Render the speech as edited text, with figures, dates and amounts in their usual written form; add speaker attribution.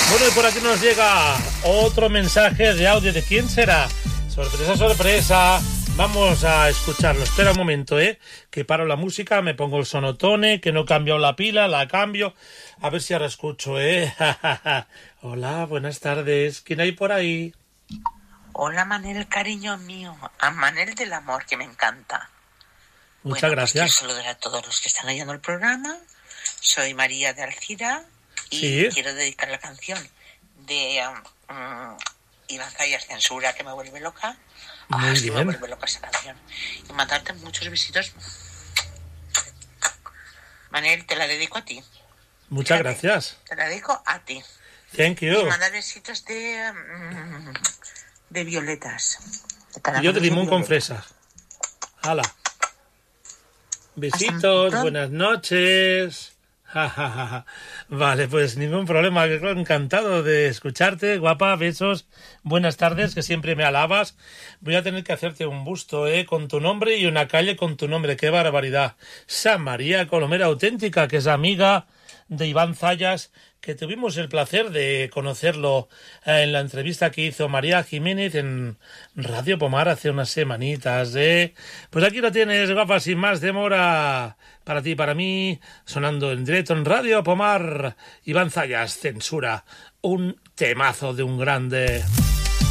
Speaker 1: Bueno, y por aquí nos llega otro mensaje de audio. ¿De quién será? Sorpresa, sorpresa. Vamos a escucharlo. Espera un momento, que paro la música, me pongo el sonotone, que no he cambiado la pila, la cambio. A ver si ahora escucho, Hola, buenas tardes. ¿Quién hay por ahí?
Speaker 2: Hola, Manel, cariño mío. A Manel del amor, que me encanta.
Speaker 1: Muchas gracias.
Speaker 2: Pues quiero saludar a todos los que están oyendo el programa. Soy María de Alcira y
Speaker 1: Sí.
Speaker 2: quiero dedicar la canción de Iván Zayas, Censura, que me vuelve loca.
Speaker 1: Muy
Speaker 2: Es que me
Speaker 1: bien.
Speaker 2: vuelve loca esa canción. Y mandarte muchos besitos. Manel, te la dedico a ti.
Speaker 1: Muchas
Speaker 2: Fíjate,
Speaker 1: gracias.
Speaker 2: Te la dedico a ti.
Speaker 1: Thank
Speaker 2: Y
Speaker 1: you.
Speaker 2: mandar besitos de violetas.
Speaker 1: Y yo de limón con fresa. Hala. Besitos,
Speaker 2: pronto.
Speaker 1: buenas noches. Ja, ja, ja, ja. Vale, pues ningún problema. Encantado de escucharte, guapa. Besos. Buenas tardes, que siempre me alabas. Voy a tener que hacerte un busto, con tu nombre y una calle con tu nombre. ¡Qué barbaridad! San María Colomera Auténtica, que es amiga de Iván Zayas, que tuvimos el placer de conocerlo en la entrevista que hizo María Jiménez en Radio Pomar hace unas semanitas. Pues aquí lo tienes, guapa, sin más demora, para ti y para mí, sonando en directo en Radio Pomar, Iván Zayas, Censura, un temazo de un grande.